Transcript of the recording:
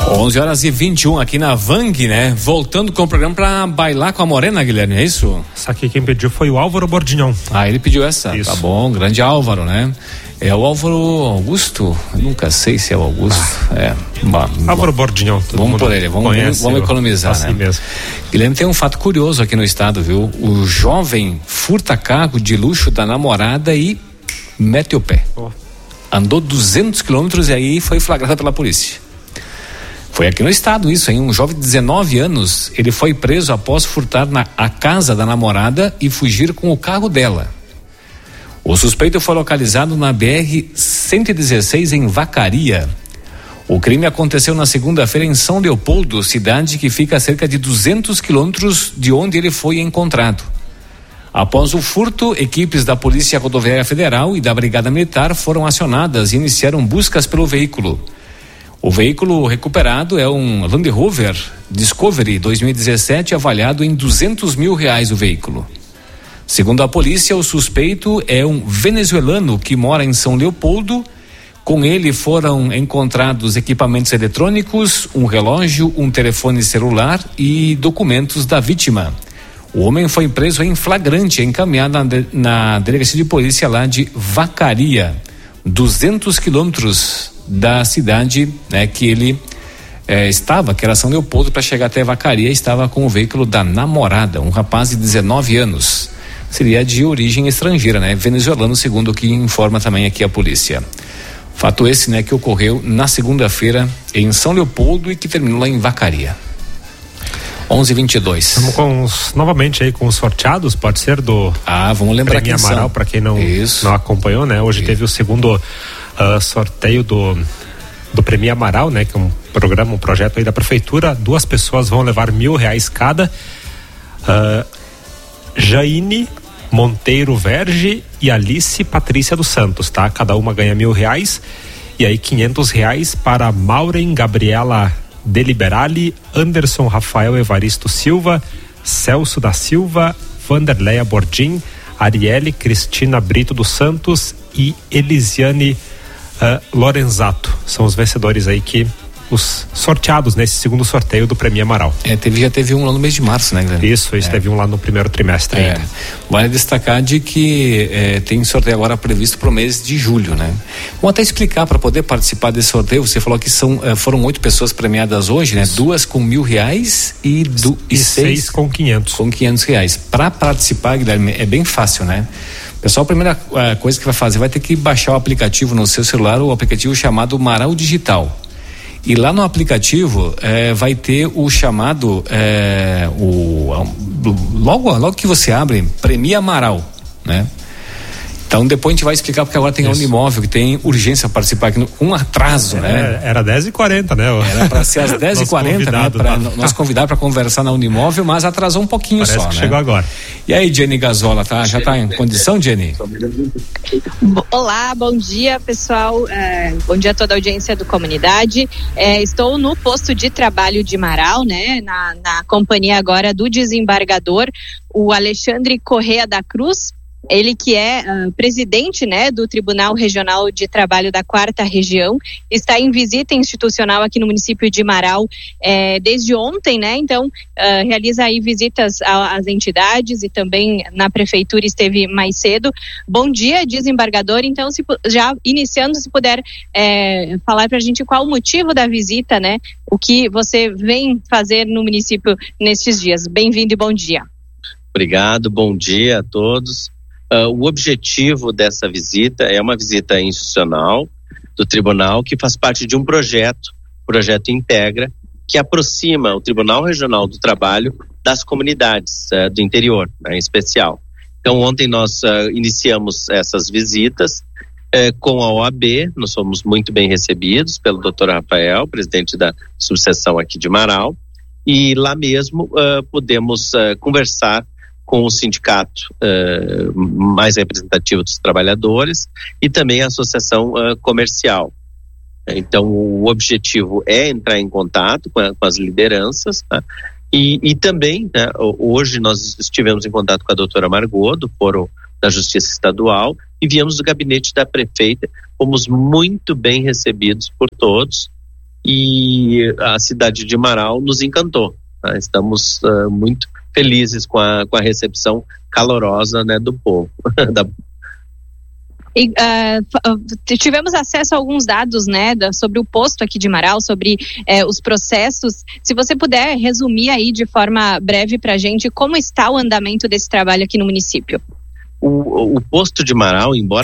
11h21 aqui na Vang, né? Voltando com o programa pra bailar com a Morena, Guilherme, é isso? Isso aqui quem pediu foi o Álvaro Bordignon. Ah, ele pediu essa? Isso. Tá bom, grande Álvaro, né? É o Álvaro Augusto? Eu nunca sei se é o Augusto. Álvaro Bordignon. Vamos por ele, vamos economizar, assim, né? Mesmo. Guilherme, tem um fato curioso aqui no estado, viu? O jovem furta carro de luxo da namorada e mete o pé. Andou 200 quilômetros e aí foi flagrado pela polícia. Foi aqui no estado isso, hein? Um jovem de 19 anos, ele foi preso após furtar a casa da namorada e fugir com o carro dela. O suspeito foi localizado na BR-116 em Vacaria. O crime aconteceu na segunda-feira em São Leopoldo, cidade que fica a cerca de 200 quilômetros de onde ele foi encontrado. Após o furto, equipes da Polícia Rodoviária Federal e da Brigada Militar foram acionadas e iniciaram buscas pelo veículo. O veículo recuperado é um Land Rover Discovery 2017, avaliado em R$200 mil o veículo. Segundo a polícia, o suspeito é um venezuelano que mora em São Leopoldo. Com ele foram encontrados equipamentos eletrônicos, um relógio, um telefone celular e documentos da vítima. O homem foi preso em flagrante e encaminhado na delegacia de polícia lá de Vacaria, 200 quilômetros da cidade, né, que ele estava, que era São Leopoldo, para chegar até Vacaria, estava com o veículo da namorada, um rapaz de 19 anos. Seria de origem estrangeira, né? Venezuelano, segundo o que informa também aqui a polícia. Fato esse, né, que ocorreu na segunda-feira em São Leopoldo e que terminou lá em Vacaria. 11h22. Vamos novamente aí com os sorteados, pode ser do vamos lembrar Prêmio Amaral, para quem não acompanhou, né? Hoje teve o segundo sorteio do Prêmio Amaral, né? Que é um projeto aí da prefeitura. 2 pessoas vão levar R$1.000 cada. Jaine Monteiro Verge e Alice Patrícia dos Santos, tá? Cada uma ganha R$1.000 e aí R$500 para Maureen Gabriela Deliberali, Anderson Rafael Evaristo Silva, Celso da Silva, Vanderleia Bordim, Arielle Cristina Brito dos Santos e Elisiane Lorenzato. São os vencedores aí os sorteados nesse segundo sorteio do Prêmio Amaral. Já teve um lá no mês de março, né, Guilherme? Isso, teve um lá no primeiro trimestre ainda. Vale destacar de que tem sorteio agora previsto para o mês de julho, né? Vamos até explicar para poder participar desse sorteio. Você falou que foram 8 pessoas premiadas hoje, né? 2 com R$1.000 e 6 com 500. Com R$500. Para participar, Guilherme, é bem fácil, né? Pessoal, a primeira coisa que vai fazer, vai ter que baixar o aplicativo no seu celular, o aplicativo chamado Amaral Digital. E lá no aplicativo vai ter o chamado logo que você abre, Prêmio Amaral, né? Então depois a gente vai explicar, porque agora tem a Unimóvel que tem urgência para participar aqui, um atraso, né? Era 10h40, né? Era para ser às 10h40, né? Para nós convidar para conversar na Unimóvel, mas atrasou um pouquinho. Parece só, que né? chegou agora. E aí, Jenny Gazola, já tá em condição, Jenny? Olá, bom dia, pessoal. Bom dia a toda a audiência do Comunidade. Estou no posto de trabalho de Marau, né? Na companhia agora do desembargador, o Alexandre Correa da Cruz. Ele que é presidente, né, do Tribunal Regional de Trabalho da 4ª Região, está em visita institucional aqui no município de Marau desde ontem, né? Então realiza aí visitas às entidades e também na prefeitura esteve mais cedo. Bom dia, desembargador. Então, já iniciando, se puder falar para a gente qual o motivo da visita, né? O que você vem fazer no município nestes dias. Bem-vindo e bom dia. Obrigado, bom dia a todos. O objetivo dessa visita é uma visita institucional do tribunal que faz parte de um projeto Integra, que aproxima o Tribunal Regional do Trabalho das comunidades do interior, né, em especial. Então, ontem nós iniciamos essas visitas com a OAB. Nós fomos muito bem recebidos pelo Dr. Rafael, presidente da subseção aqui de Marau, e lá mesmo pudemos conversar com o sindicato mais representativo dos trabalhadores e também a associação comercial. Então, o objetivo é entrar em contato com as lideranças, tá? E também, né, hoje nós estivemos em contato com a doutora Margot, do Fórum da Justiça Estadual, e viemos do gabinete da prefeita. Fomos muito bem recebidos por todos, e a cidade de Marau nos encantou. Tá? Estamos muito felizes com a recepção calorosa, né, do povo. E, tivemos acesso a alguns dados, né, sobre o posto aqui de Marau, sobre os processos. Se você puder resumir aí de forma breve para a gente como está o andamento desse trabalho aqui no município. O posto de Marau, embora